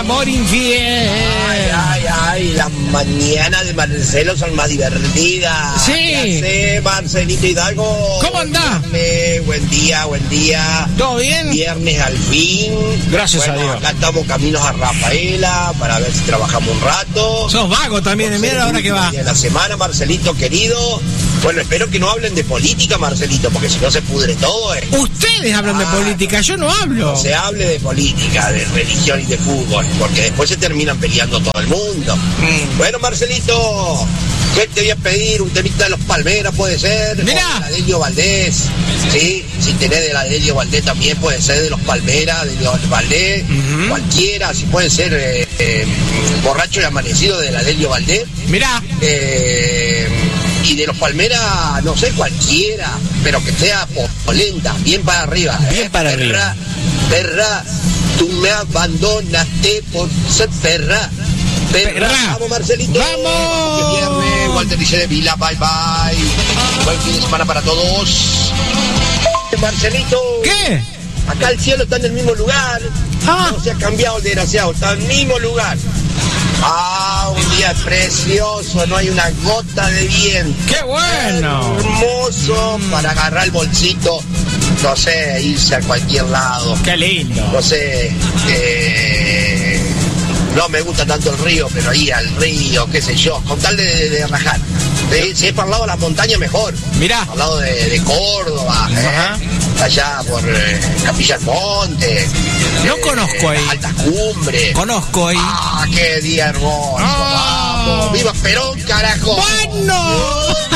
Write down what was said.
amor infiel. Ay, las mañanas de Marcelo son más divertidas. Sí. ¿Qué hace, Marcelito Hidalgo? ¿Cómo andás? Buen día. ¿Todo bien? Viernes al fin. Gracias a Dios. Acá estamos caminos a Rafaela para ver si trabajamos un rato. Sos vago también, mira la hora que va. De la semana, Marcelito querido. Bueno, espero que no hablen de política, Marcelito, porque si no se pudre todo. Ustedes hablan de política, yo no hablo. No se hable de política, de religión y de fútbol, porque después se terminan peleando todo el mundo. Bueno, Marcelito, ¿qué te voy a pedir? Un temita de los Palmeras, puede ser. Mirá. O de la Delio Valdés. Sí, si tenés de la Delio Valdés también puede ser de los Palmeras, de los Valdés, cualquiera, si puede ser Borracho y Amanecido de la Delio Valdés. Mirá. Y de los Palmeras, no sé, cualquiera, pero que sea polenta, bien para arriba. Bien para arriba. Perra, tú me abandonaste por ser perra. Vamos, Marcelito. ¡Vamos! Que viernes, Walter dice de Vila, bye. Buen fin de semana para todos. Marcelito. ¿Qué? Acá el cielo está en el mismo lugar. No se ha cambiado el desgraciado, está en el mismo lugar. Un día precioso, no hay una gota de viento. ¡Qué bueno! Hermoso para agarrar el bolsito, no sé, irse a cualquier lado. ¡Qué lindo! No sé, no me gusta tanto el río, pero ir al río, qué sé yo, con tal de rajar. Si es para el lado de la montaña, mejor. Mirá. Al lado de Córdoba, allá por Capilla del Monte. No conozco ahí. Altas cumbres. Conozco ahí. Qué día hermoso. Vamos, viva Perón, carajo. ¡Bueno!